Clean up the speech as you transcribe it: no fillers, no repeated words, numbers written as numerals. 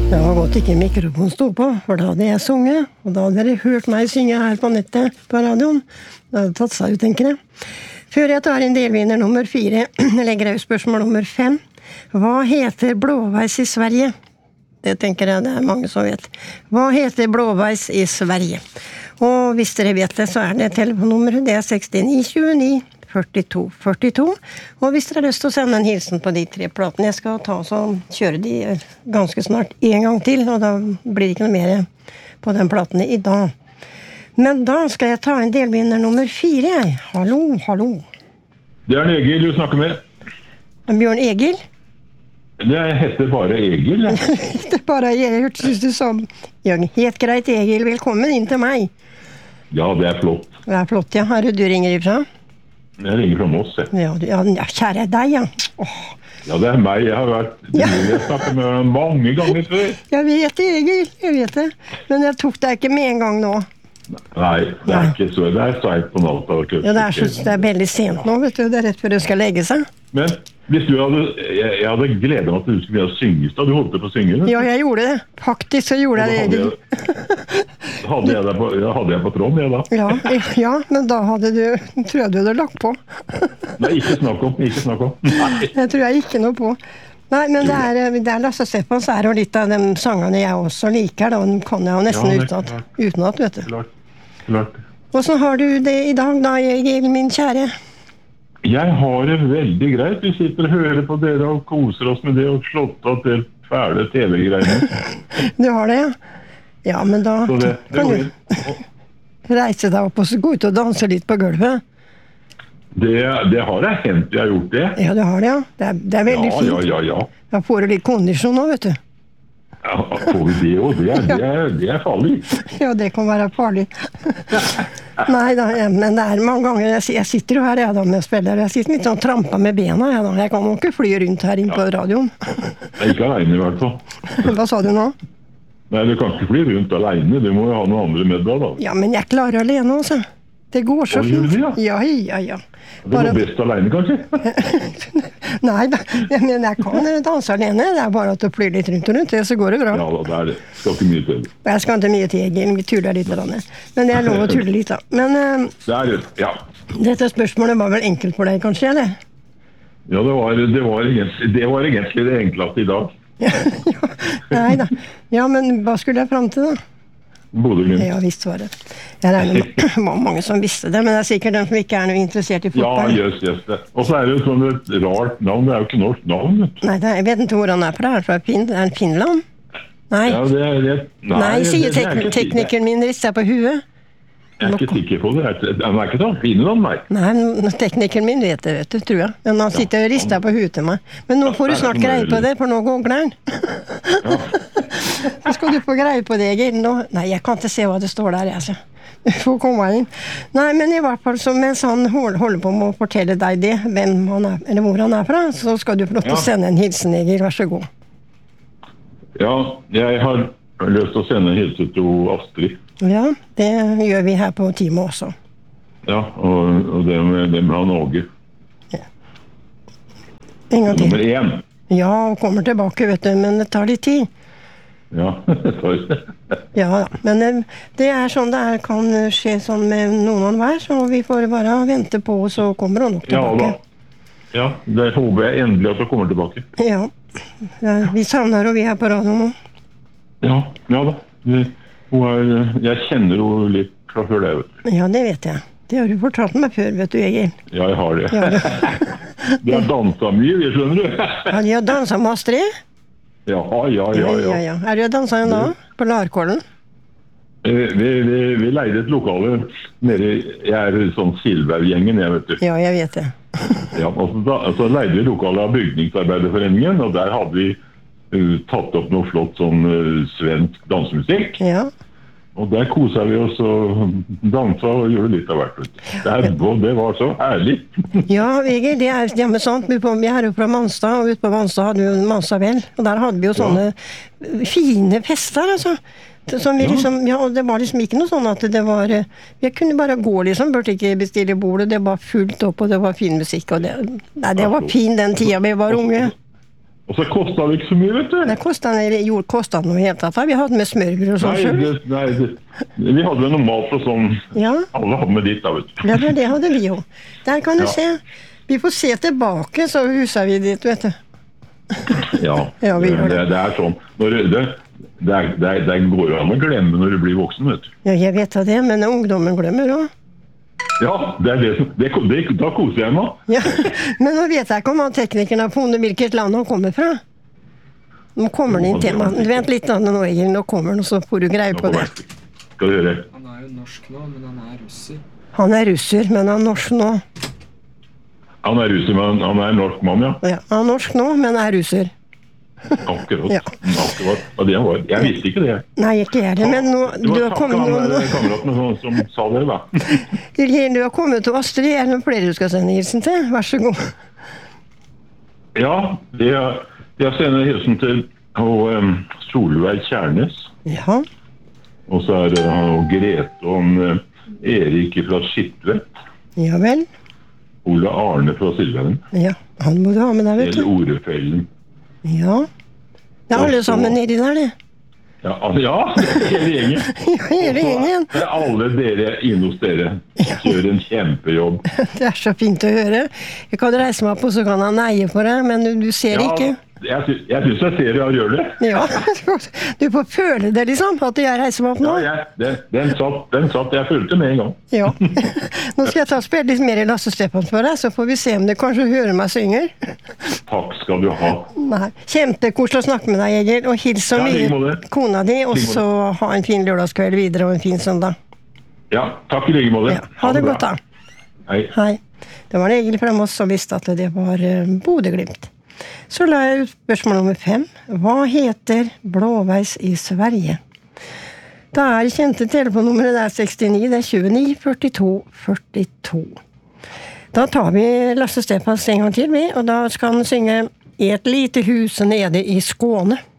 Det var godt ikke mikrofonen stod på, for da hadde jeg sunget, og da hadde dere hørt meg synge her på nettet på radioen. Det hadde tatt seg ut, tenker jeg. Før jeg tar inn delvinner nummer 4, legger jeg spørsmål nummer 5. Hva heter blåveis i Sverige? Det tenker jeg det mange som vet. Hva heter blåveis i Sverige? Og hvis dere vet det, så det telefonnummeret, det 6929 42 42. Og hvis dere har lyst til å sende en hilsen på de 3 platene, jeg skal ta og kjøre de ganske snart en gang til, og da blir det ikke noe mer på den platene i dag. Men da skal jeg ta en delvinner nummer 4. Hallo, hallo. Det en Egil du snakker med. Bjørn Egil? Det heter bare Egil. Det bare jeg hørtes du som. Helt greit, Egil. Velkommen inn til meg. Ja, det flott. Det flott, ja. Her du ringer ifra? Jeg ringer fra Moss, jeg. Ja, kjære deg, ja. Ja, det meg. Jeg har vært... Jeg snakket med deg mange ganger før. Jeg vet det, Egil. Jeg vet det. Men jeg tok deg ikke med en gang nå. Nei, det ikke så. Det seit på natta. Ja, det veldig sent nå, vet du. Det rett før du skal legge seg. Men hvis du hadde... Jeg hadde gledet meg at du skulle begynne å synge. Da du holdt det på å synge, Ja, jeg gjorde det. Faktisk så gjorde jeg det, Egil. Hadde jeg på tråden, jeg da? Ja, men da tror jeg du hadde lagt på. Nei, ikke snakk om. Nei. Det tror jeg ikke noe på. Nei, men det Lasse Stefans jo litt av de sangene jeg også liker, da. De kan jeg jo nesten utenat, vet du. Klart. Hvordan har du det i dag, da, Egil, min kjære? Jeg har det veldig greit. Vi sitter og hører på dere og koser oss med det og slått av det fæle TV-greiene. Du har det, ja? Ja, men da kan du reise deg opp og så gå ut og danse litt på gulvet. Det har det hendt jeg har gjort det. Ja, du har det, ja. Det veldig fint. Ja. Da får du litt kondisjon nå, vet du. Ja, får vi det også? Det farlig. Ja, det kan være farlig. Nei da, men det mange ganger, jeg sitter jo her jeg da med spiller, jeg sitter litt sånn trampa med bena, jeg kan jo ikke fly rundt her inn på radioen. Jeg ikke alene i hvert fall. Hva sa du nå? Nei, du kan ikke fly rundt alene, du må jo ha noen andre med deg da. Ja, men jeg klarer alene også. Det går så fint. Ja. Det går best alene, kanskje? Nei, men jeg kan danse alene. Det bare at du flyr litt rundt og rundt, så går det bra. Ja, det det. Skal ikke mye til. Jeg skal ikke mye til, Egil. Vi tuller litt. Men det lov å tulle litt, da. Men ja. Dette spørsmålet var vel enkelt for deg, kanskje, eller? Ja, det var egentlig det enkleste i dag. Nei da. Ja, men hva skulle jeg fram til, da? Bodø-Glimt. Ja, visst var det. Jeg regner med det var mange som visste det, men det sikkert den som ikke noe interessert i fotball. Ja, yes. Og så det jo sånn et rart navn, det jo ikke norsk navn. Nei, jeg vet ikke hvor han fra, fra Finland? Nei. Ja, Nei, sier teknikeren min rister på huet. Jeg ikke sikker på det. Han ikke sånn Finland, nei. Nei, teknikeren min vet det, tror jeg. Men han sitter og rister på huet til meg. Men nå får du snart greie på det, for nå går den. Så skal du få greie på det, Egil. Nei, jeg kan ikke se hva det står der, altså. Du får komme inn. Nei, men i hvert fall, mens han holder på med å fortelle deg det, hvem han eller hvor han fra, så skal du få lov til å sende en hilsen, Egil. Vær så god. Ja, jeg har lyst til å sende en hilsen til Astrid. Ja, det gjør vi her på Timo også. Ja, og det med han Åge. Ja. En gang til. Nummer 1. Ja, og kommer tilbake, vet du, men det tar litt tid. Ja, det tar det. Ja, men det sånn det kan skje sånn med noen hver, så vi får bare vente på, og så kommer hun nok tilbake. Ja, det håper jeg endelig at hun kommer tilbake. Ja, vi savner og vi på radio nå. Ja da. Jeg kjenner henne litt fra før det, vet du. Ja, det vet jeg. Det har du fortalt meg før, vet du, Egil. Ja, jeg har det. Ja, de har danset mye, vi skjønner du. Ja, de har danset med Astrid? Ja. Du danset en da, på Larkollen? Vi leide et lokale nede, jeg sånn Silbergjengen, jeg vet du. Ja, jeg vet det. Ja, og så leide vi lokale av Bygningsarbeiderforeningen, og der hadde vi tatt opp noe flott sånn svensk dansemusikk. Ja. Og der koset vi oss og danset og gjorde litt av hvert. Det var så herlig. Ja, Egil, det hjemme sant. Vi jo fra Manstad, og ute på Manstad hadde vi Manstad vel. Og der hadde vi jo sånne fine fester, altså. Som vi og det var liksom ikke noe sånn at det var... Jeg kunne bare gå liksom, burde ikke bestille bordet. Det var fullt opp, og det var fin musikk. Og det var fin den tiden vi var unge. Og så kostet det ikke så mye, vet du. Det kostet noe helt tatt. Vi hadde med smørbrød og sånn selv. Vi hadde med noe mat og sånn. Ja. Alle hadde med ditt da, vet du. Ja, det hadde vi jo. Der kan du se. Vi får se tilbake, så huset vi dit, vet du. Ja, det er sånn. Det går an å glemme når du blir voksen, vet du. Ja, jeg vet det, men ungdommen glemmer også. Ja, da koser jeg meg. Ja, men nå vet jeg ikke om teknikeren har funnet hvilket land han kommer fra. Nå kommer han inn til meg. Vent litt nå, Egil. Nå kommer han, og så får du greie på det. Skal du gjøre? Han er jo norsk nå, men han er russer. Han er russer, men han er norsk nå. Han er russer, men han er norsk mann, ja. Ja, han er norsk nå, men er russer. Akkurat. Ja. Akkurat. Det var. Jeg visste ikke det. Nei, ikke jeg det, men nå... Du har takket kameraten som sa det, da. Du har kommet til Astrid. Er det noen flere du skal sende hilsen til? Vær så god. Ja, jeg sender hilsen til Solveig Kjærnes. Ja. Og så er det Grete og Erik fra Skittvedt. Ja vel. Ole Arne fra Silvenen. Ja, han må du ha med deg, vet du. Eller Orefellen. Ja. Det er alle sammen nedi der, det. Ja, hele gjengen. Ja, hele gjengen. Det er alle dere inne hos dere. Gjør en kjempejobb. Det er så fint å høre. Jeg kan reise meg opp, og så kan han eie på deg, men du ser ikke. Jeg synes jeg ser jeg gjør det. Ja, du får føle det liksom, at jeg reiser meg opp nå. Ja, den satt, jeg følte med en gang. Ja, nå skal jeg spille litt mer i Lasse Stefans for deg, så får vi se om du kanskje hører meg synger. Takk skal du ha. Nei, kjempekoselig å snakke med deg, Egil, og hils så mye kona di, og så ha en fin lørdagskveld videre og en fin søndag. Ja, takk i like måte. Ja, ha det godt da. Hei. Hei. Det var Egil fra Moss som visste at det var Bodø/Glimt. Så la jeg ut spørsmål nummer 5. Hva heter Blåveis i Sverige? Da er kjente telefonnummeret, det er 69, det er 29, 42, 42. Da tar vi Lasse Stefans en gang til, og da skal han synge «Et lite hus nede i Skåne».